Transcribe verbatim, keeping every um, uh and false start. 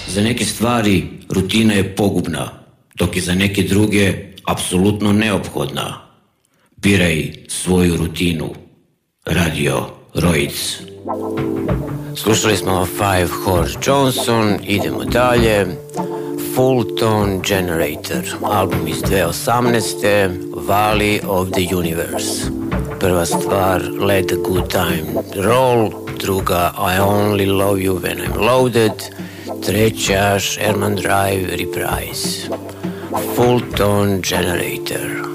Za neke stvari rutina je pogubna, dok je za neke druge apsolutno neophodna. Biraj svoju rutinu. Radio Roic. Slušali smo Five Horse Johnson, idemo dalje. Full Tone Generator, album iz dve tisuće osamnaeste. Valley of the Universe. Prva stvar, Let the Good Time Roll, druga I Only Love You When I'm Loaded, treća Sherman Drive Reprise. Full Tone Generator.